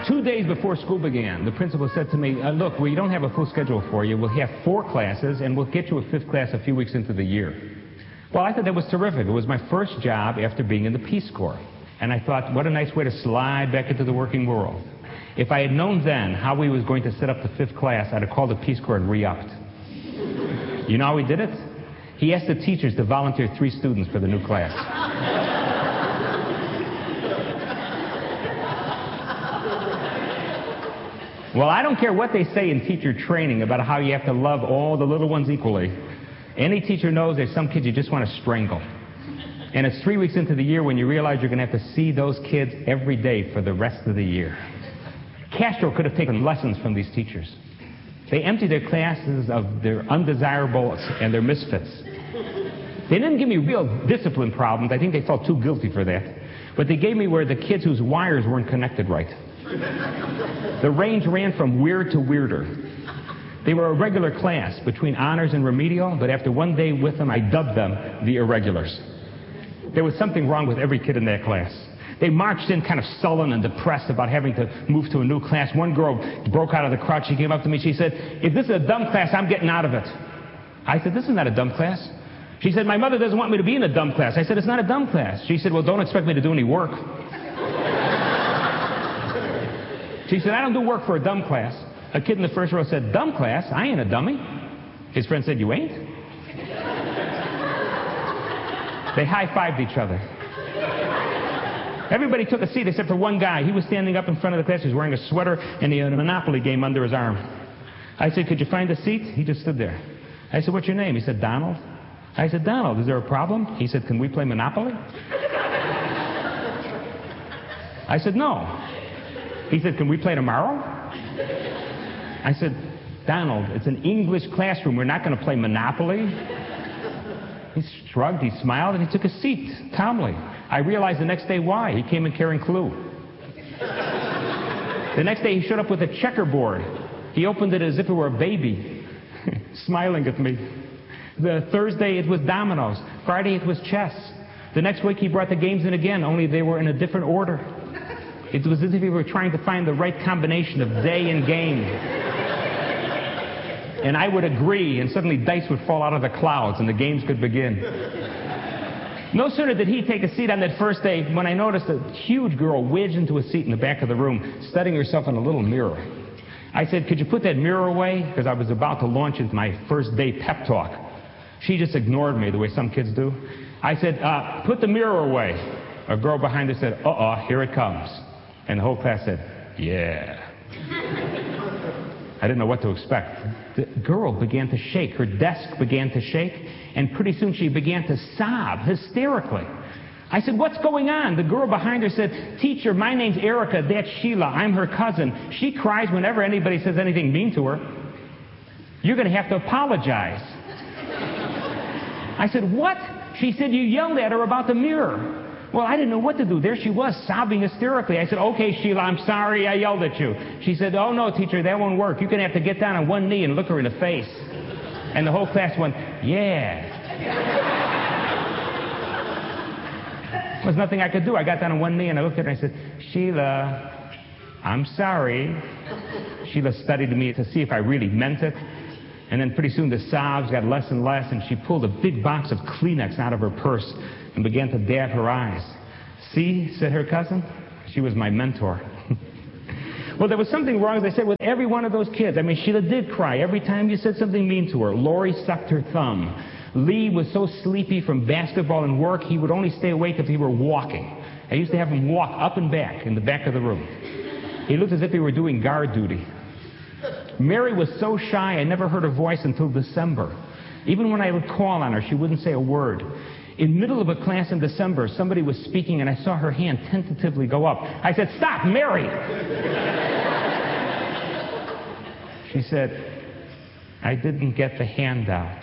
2 days before school began, the principal said to me, look, we don't have a full schedule for you. We'll have 4 classes, and we'll get you a 5th class a few weeks into the year. Well, I thought that was terrific. It was my first job after being in the Peace Corps. And I thought, what a nice way to slide back into the working world. If I had known then how we was going to set up the 5th class, I'd have called the Peace Corps and re-upped. You know how he did it? He asked the teachers to volunteer 3 students for the new class. Well, I don't care what they say in teacher training about how you have to love all the little ones equally. Any teacher knows there's some kids you just want to strangle. And it's 3 weeks into the year when you realize you're going to have to see those kids every day for the rest of the year. Castro could have taken lessons from these teachers. They emptied their classes of their undesirables and their misfits. They didn't give me real discipline problems. I think they felt too guilty for that. But they gave me where the kids whose wires weren't connected right. The range ran from weird to weirder. They were a regular class between honors and remedial, but after 1 day with them, I dubbed them the irregulars. There was something wrong with every kid in that class. They marched in kind of sullen and depressed about having to move to a new class. One girl broke out of the crowd. She came up to me. She said, if this is a dumb class, I'm getting out of it. I said, this is not a dumb class. She said, my mother doesn't want me to be in a dumb class. I said, it's not a dumb class. She said, well, don't expect me to do any work. She said, I don't do work for a dumb class. A kid in the first row said, dumb class? I ain't a dummy. His friend said, you ain't? They high-fived each other. Everybody took a seat except for one guy. He was standing up in front of the class. He was wearing a sweater and he had a Monopoly game under his arm. I said, could you find a seat? He just stood there. I said, what's your name? He said, Donald. I said, Donald, is there a problem? He said, can we play Monopoly? I said, no. He said, can we play tomorrow? I said, Donald, it's an English classroom. We're not going to play Monopoly. He shrugged, he smiled, and he took a seat calmly. I realized the next day why. He came in carrying Clue. The next day he showed up with a checkerboard. He opened it as if it were a baby, smiling at me. The Thursday it was dominoes. Friday it was chess. The next week he brought the games in again, only they were in a different order. It was as if he were trying to find the right combination of day and game. And I would agree, and suddenly dice would fall out of the clouds and the games could begin. No sooner did he take a seat on that first day when I noticed a huge girl wedged into a seat in the back of the room, studying herself in a little mirror. I said, could you put that mirror away? Because I was about to launch into my first day pep talk. She just ignored me the way some kids do. I said, put the mirror away. A girl behind her said, here it comes. And the whole class said, yeah. I didn't know what to expect. The girl began to shake. Her desk began to shake. And pretty soon she began to sob hysterically. I said, what's going on? The girl behind her said, teacher, my name's Erica. That's Sheila. I'm her cousin. She cries whenever anybody says anything mean to her. You're going to have to apologize. I said, what? She said, you yelled at her about the mirror. Well, I didn't know what to do. There she was, sobbing hysterically. I said, okay, Sheila, I'm sorry I yelled at you. She said, oh, no, teacher, that won't work. You're going to have to get down on one knee and look her in the face. And the whole class went, yeah. There was nothing I could do. I got down on one knee and I looked at her and I said, Sheila, I'm sorry. Sheila studied me to see if I really meant it. And then pretty soon the sobs got less and less, and she pulled a big box of Kleenex out of her purse and began to dab her eyes. See, said her cousin, she was my mentor. Well, there was something wrong, as I said, with every one of those kids. I mean, Sheila did cry every time you said something mean to her. Lori sucked her thumb. Lee was so sleepy from basketball and work, he would only stay awake if he were walking. I used to have him walk up and back in the back of the room. He looked as if he were doing guard duty. Mary was so shy, I never heard her voice until December. Even when I would call on her, she wouldn't say a word. In the middle of a class in December, somebody was speaking, and I saw her hand tentatively go up. I said, stop, Mary! She said, I didn't get the handout.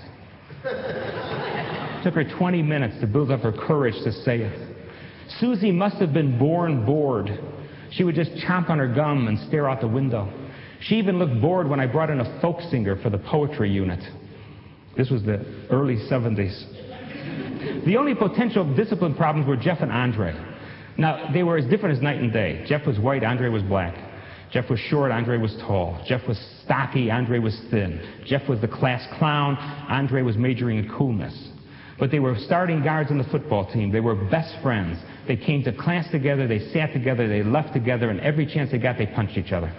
It took her 20 minutes to build up her courage to say it. Susie must have been born bored. She would just chomp on her gum and stare out the window. She even looked bored when I brought in a folk singer for the poetry unit. This was the early 70s. The only potential discipline problems were Jeff and Andre. Now, they were as different as night and day. Jeff was white, Andre was black. Jeff was short, Andre was tall. Jeff was stocky, Andre was thin. Jeff was the class clown, Andre was majoring in coolness. But they were starting guards on the football team. They were best friends. They came to class together, they sat together, they left together, and every chance they got, they punched each other.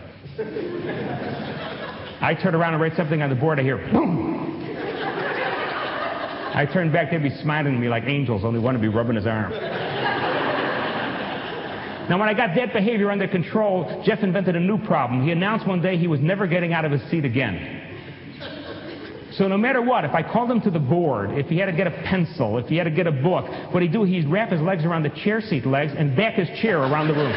I turned around and write something on the board, I hear, boom! I turned back, they'd be smiling at me like angels, only one would be rubbing his arm. Now, when I got that behavior under control, Jeff invented a new problem. He announced one day he was never getting out of his seat again. So no matter what, if I called him to the board, if he had to get a pencil, if he had to get a book, what he'd do, he'd wrap his legs around the chair seat legs and back his chair around the room.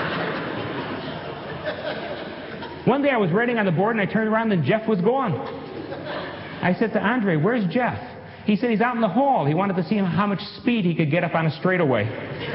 One day I was writing on the board and I turned around and Jeff was gone. I said to Andre, "Where's Jeff?" He said he's out in the hall. He wanted to see how much speed he could get up on a straightaway.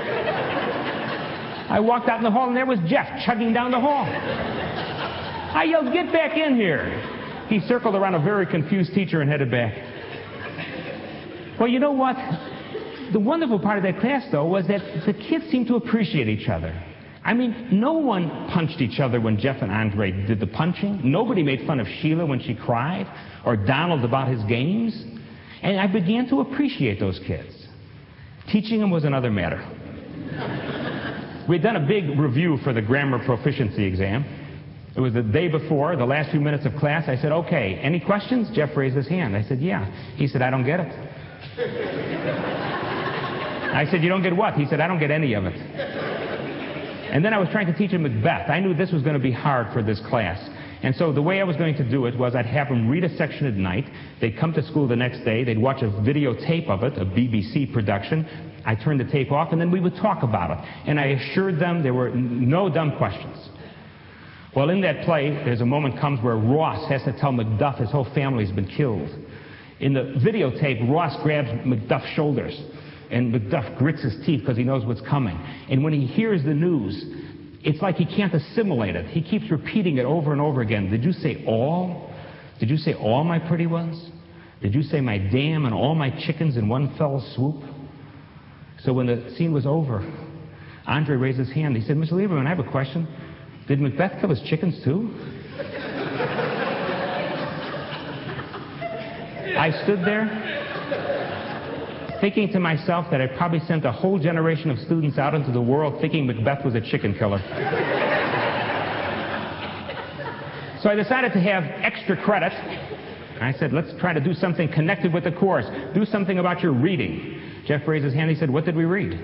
I walked out in the hall and there was Jeff chugging down the hall. I yelled, "Get back in here." He circled around a very confused teacher and headed back. Well, you know what? The wonderful part of that class, though, was that the kids seemed to appreciate each other. I mean, no one punched each other when Jeff and Andre did the punching. Nobody made fun of Sheila when she cried, or Donald about his games. And I began to appreciate those kids. Teaching them was another matter. We'd done a big review for the grammar proficiency exam. It was the day before, the last few minutes of class. I said, "Okay, any questions?" Jeff raised his hand. I said, "Yeah." He said, "I don't get it." I said, "You don't get what?" He said, "I don't get any of it." And then I was trying to teach him Macbeth. I knew this was going to be hard for this class. And so the way I was going to do it was I'd have them read a section at night. They'd come to school the next day. They'd watch a videotape of it, a BBC production. I turned the tape off, and then we would talk about it. And I assured them there were no dumb questions. Well, in that play, there's a moment comes where Ross has to tell Macduff his whole family's been killed. In the videotape, Ross grabs Macduff's shoulders, and Macduff grits his teeth because he knows what's coming. And when he hears the news, it's like he can't assimilate it. He keeps repeating it over and over again. "Did you say all? Did you say all, my pretty ones? Did you say my dam and all my chickens in one fell swoop?" So when the scene was over, Andre raised his hand. He said, "Mr. Lieberman, I have a question. Did Macbeth kill his chickens too?" I stood there thinking to myself that I probably sent a whole generation of students out into the world thinking Macbeth was a chicken killer. So I decided to have extra credit. I said, "Let's try to do something connected with the course. Do something about your reading." Jeff raised his hand. He said, "What did we read?"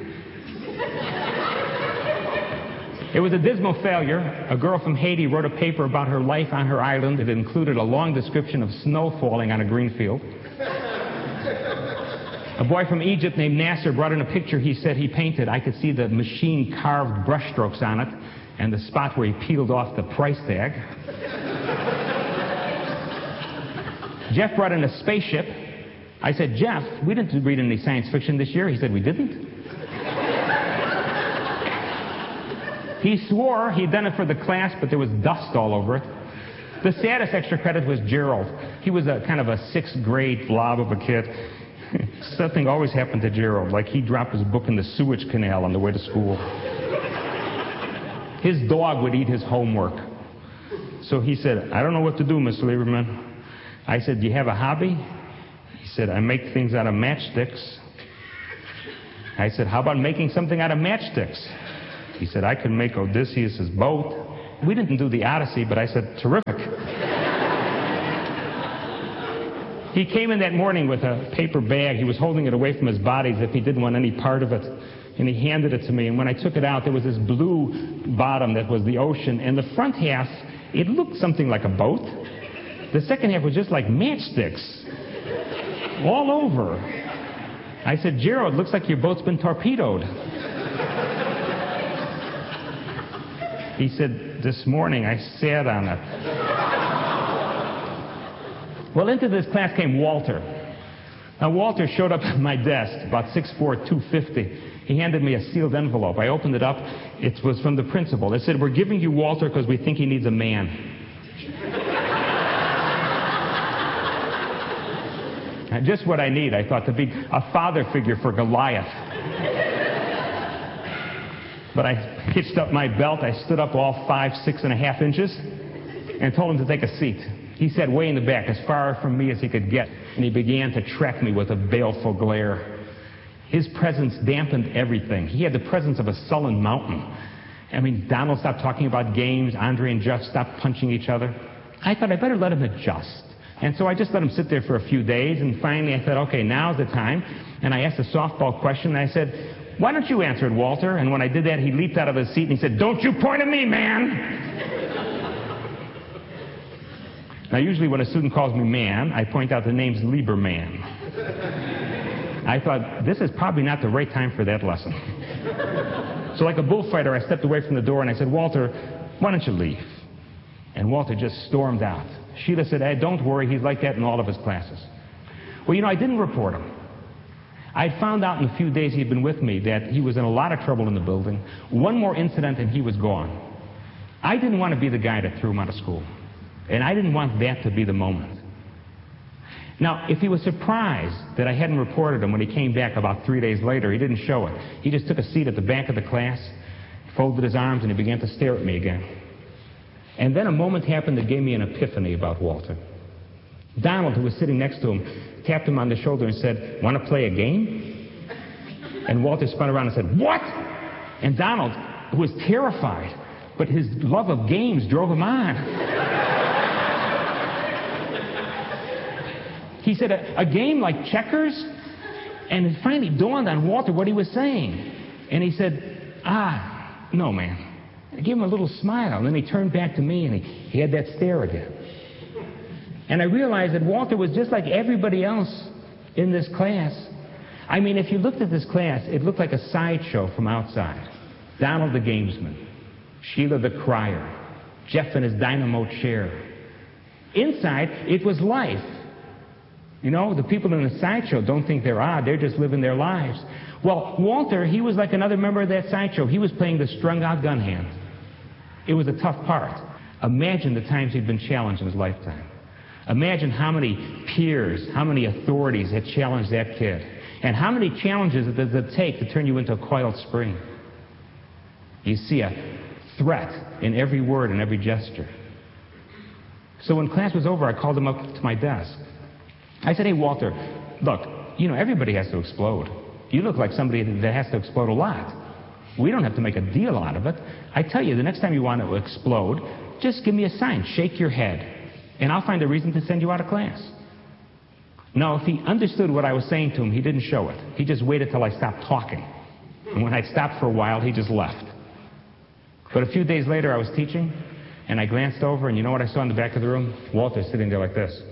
It was a dismal failure. A girl from Haiti wrote a paper about her life on her island. It included a long description of snow falling on a green field. A boy from Egypt named Nasser brought in a picture he said he painted. I could see the machine-carved brushstrokes on it and the spot where he peeled off the price tag. Jeff brought in a spaceship. I said, "Jeff, we didn't read any science fiction this year." He said, "We didn't?" He swore he'd done it for the class, but there was dust all over it. The saddest extra credit was Gerald. He was a kind of a sixth grade blob of a kid. Something always happened to Gerald, like he dropped his book in the sewage canal on the way to school. His dog would eat his homework. So he said, "I don't know what to do, Mr. Lieberman." I said, "Do you have a hobby?" He said, "I make things out of matchsticks." I said, "How about making something out of matchsticks?" He said, "I can make Odysseus' boat." We didn't do the Odyssey, but I said, "Terrific." He came in that morning with a paper bag. He was holding it away from his body as if he didn't want any part of it. And he handed it to me. And when I took it out, there was this blue bottom that was the ocean. And the front half, it looked something like a boat. The second half was just like matchsticks. All over. I said, "Gerald, looks like your boat's been torpedoed." He said, "This morning I sat on it." Well, into this class came Walter. Now, Walter showed up at my desk, about 6'4", 250. He handed me a sealed envelope. I opened it up. It was from the principal. They said, "We're giving you Walter because we think he needs a man." Just what I need, I thought, to be a father figure for Goliath. But I hitched up my belt, I stood up all 5, 6.5 inches, and told him to take a seat. He sat way in the back, as far from me as he could get, and he began to track me with a baleful glare. His presence dampened everything. He had the presence of a sullen mountain. I mean, Donald stopped talking about games. Andre and Jeff stopped punching each other. I thought I better let him adjust. And so I just let him sit there for a few days, and finally I said, okay, now's the time. And I asked a softball question, and I said, why don't you answer it, Walter? And when I did that, he leaped out of his seat and he said, don't you point at me, man! Now, usually when a student calls me man, I point out the name's Lieberman. I thought, this is probably not the right time for that lesson. So like a bullfighter, I stepped away from the door and I said, Walter, why don't you leave? And Walter just stormed out. Sheila said, hey, don't worry, he's like that in all of his classes. Well, I didn't report him. I'd found out in the few days he'd been with me that he was in a lot of trouble in the building. One more incident and he was gone. I didn't want to be the guy that threw him out of school. And I didn't want that to be the moment. Now, if he was surprised that I hadn't reported him when he came back about 3 days later, he didn't show it. He just took a seat at the back of the class, folded his arms, and he began to stare at me again. And then a moment happened that gave me an epiphany about Walter. Donald, who was sitting next to him, tapped him on the shoulder and said, want to play a game? And Walter spun around and said, what? And Donald, who was terrified, but his love of games drove him on. He said, a game like checkers? And it finally dawned on Walter what he was saying. And he said, no, man. I gave him a little smile, and then he turned back to me, and he had that stare again. And I realized that Walter was just like everybody else in this class. I mean, if you looked at this class, it looked like a sideshow from outside. Donald the gamesman, Sheila the crier, Jeff in his dynamo chair. Inside, it was life. The people in the sideshow don't think they're odd. They're just living their lives. Well, Walter, he was like another member of that sideshow. He was playing the strung-out gun hand. It was a tough part. Imagine the times he'd been challenged in his lifetime. Imagine how many peers, how many authorities had challenged that kid. And how many challenges does it take to turn you into a coiled spring? You see a threat in every word and every gesture. So when class was over, I called him up to my desk. I said, hey, Walter, look, everybody has to explode. You look like somebody that has to explode a lot. We don't have to make a deal out of it. I tell you, the next time you want to explode, just give me a sign, shake your head, and I'll find a reason to send you out of class. No, if he understood what I was saying to him, he didn't show it. He just waited till I stopped talking. And when I stopped for a while, he just left. But a few days later, I was teaching, and I glanced over, and you know what I saw in the back of the room? Walter sitting there like this.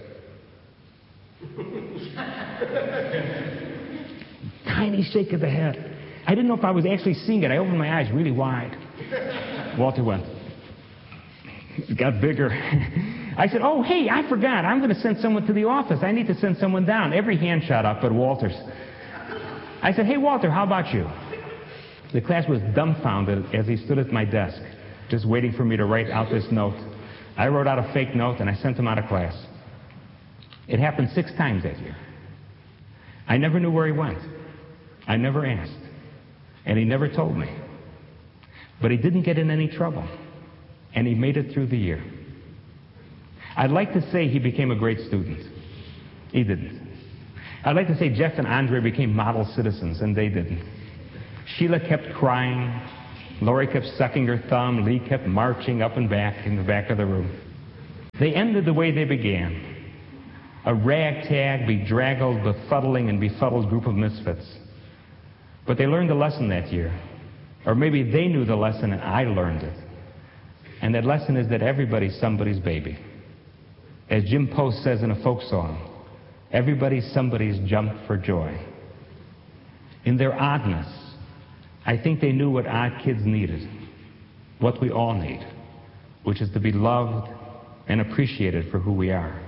Tiny shake of the head. I didn't know if I was actually seeing it. I opened my eyes really wide. Walter went. It got bigger. I said, oh, hey, I forgot. I'm going to send someone to the office. I need to send someone down. Every hand shot up but Walter's. I said, hey, Walter, how about you? The class was dumbfounded as he stood at my desk, just waiting for me to write out this note. I wrote out a fake note, and I sent him out of class. It happened 6 times that year. I never knew where he went. I never asked. And he never told me. But he didn't get in any trouble. And he made it through the year. I'd like to say he became a great student. He didn't. I'd like to say Jeff and Andre became model citizens, and they didn't. Sheila kept crying. Lori kept sucking her thumb. Lee kept marching up and back in the back of the room. They ended the way they began. A ragtag, bedraggled, befuddling, and befuddled group of misfits. But they learned a lesson that year. Or maybe they knew the lesson and I learned it. And that lesson is that everybody's somebody's baby. As Jim Post says in a folk song, everybody's somebody's jump for joy. In their oddness, I think they knew what odd kids needed. What we all need. Which is to be loved and appreciated for who we are.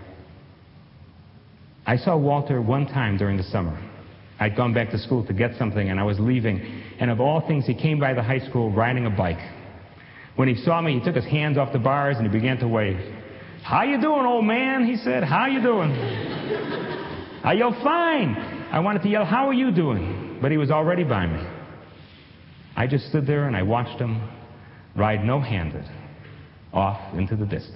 I saw Walter one time during the summer. I'd gone back to school to get something, and I was leaving. And of all things, he came by the high school riding a bike. When he saw me, he took his hands off the bars, and he began to wave. How you doing, old man? He said, how you doing? I yelled, fine. I wanted to yell, how are you doing? But he was already by me. I just stood there and I watched them ride no-handed off into the distance.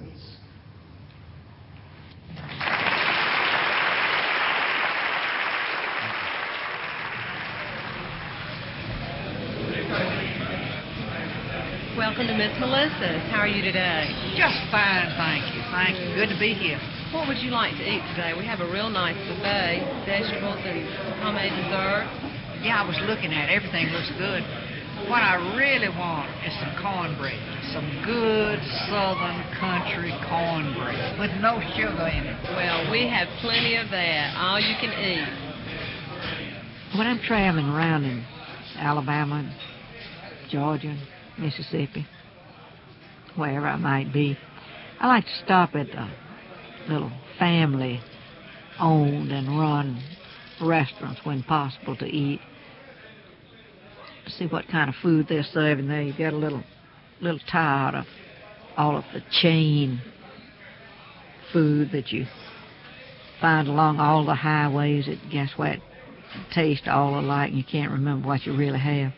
Welcome to Miss Melissa's. How are you today? Just fine, thank you. Thank you. Good to be here. What would you like to eat today? We have a real nice buffet, vegetables and homemade desserts. Yeah, I was looking at it. Everything looks good. What I really want is some cornbread. Some good southern country cornbread with no sugar in it. Well, we have plenty of that. All you can eat. When I'm traveling around in Alabama, and Georgia, and Mississippi, wherever I might be, I like to stop at little family-owned and run restaurants when possible to eat. See what kind of food they're serving there. You get a little tired of all of the chain food that you find along all the highways that, guess what, taste all alike and you can't remember what you really have.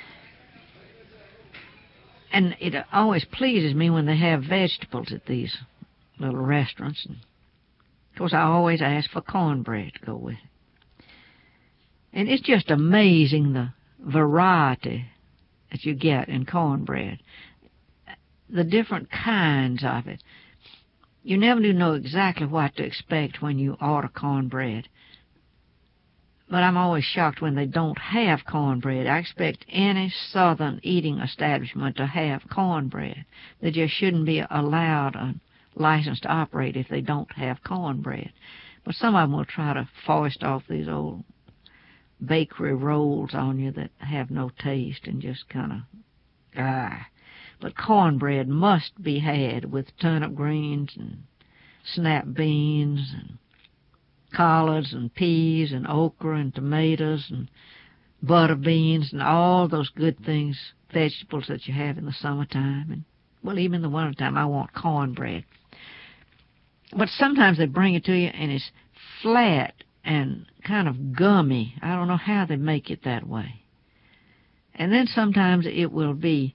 And it always pleases me when they have vegetables at these little restaurants. And of course, I always ask for cornbread to go with it. And it's just amazing the variety that you get in cornbread. The different kinds of it. You never do know exactly what to expect when you order cornbread. But I'm always shocked when they don't have cornbread. I expect any southern eating establishment to have cornbread. They just shouldn't be allowed a license to operate if they don't have cornbread. But some of them will try to foist off these old bakery rolls on you that have no taste and just kind of, But cornbread must be had with turnip greens and snap beans and collards and peas and okra and tomatoes and butter beans and all those good things, vegetables that you have in the summertime. And, well, even in the wintertime, I want cornbread. But sometimes they bring it to you and it's flat and kind of gummy. I don't know how they make it that way. And then sometimes it will be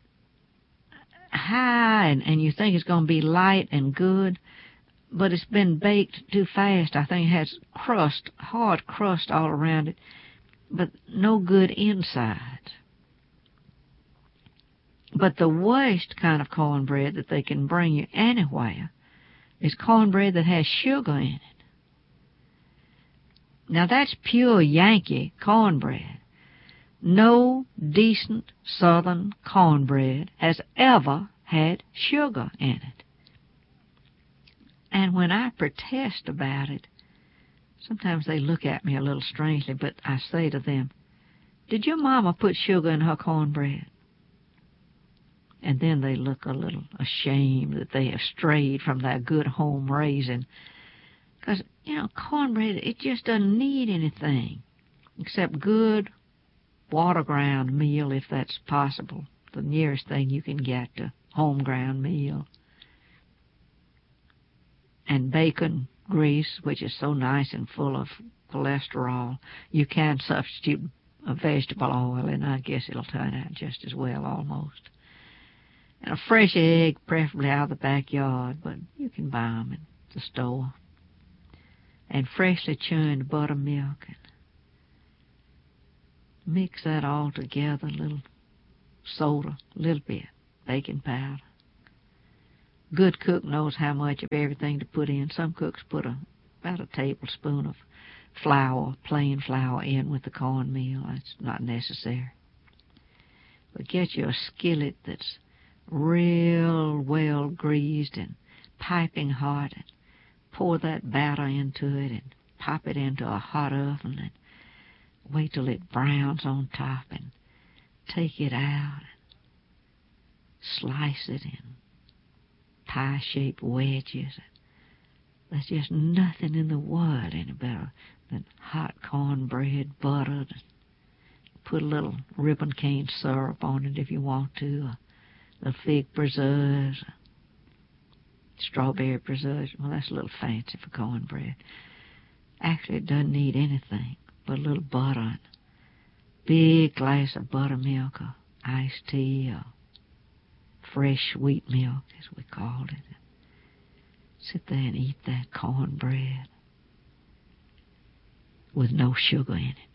high and you think it's going to be light and good, but it's been baked too fast. I think it has crust, hard crust all around it, but no good inside. But the worst kind of cornbread that they can bring you anywhere is cornbread that has sugar in it. Now that's pure Yankee cornbread. No decent southern cornbread has ever had sugar in it. And when I protest about it, sometimes they look at me a little strangely, but I say to them, "Did your mama put sugar in her cornbread?" And then they look a little ashamed that they have strayed from their good home raising. Because, cornbread, it just doesn't need anything except good water-ground meal, if that's possible, the nearest thing you can get to home-ground meal. And bacon grease, which is so nice and full of cholesterol. You can substitute a vegetable oil, and I guess it'll turn out just as well almost. And a fresh egg, preferably out of the backyard, but you can buy them at the store. And freshly churned buttermilk. And mix that all together, a little soda, a little bit baking powder. Good cook knows how much of everything to put in. Some cooks put about a tablespoon of flour, plain flour, in with the cornmeal. That's not necessary. But get you a skillet that's real well greased and piping hot, and pour that batter into it and pop it into a hot oven and wait till it browns on top and take it out and slice it in pie-shaped wedges. There's just nothing in the world any better than hot cornbread, buttered. Put a little ribbon cane syrup on it if you want to, or the fig preserves, strawberry preserves. Well, that's a little fancy for cornbread. Actually, it doesn't need anything but a little butter and a big glass of buttermilk or iced tea or fresh wheat milk, as we called it. Sit there and eat that cornbread with no sugar in it.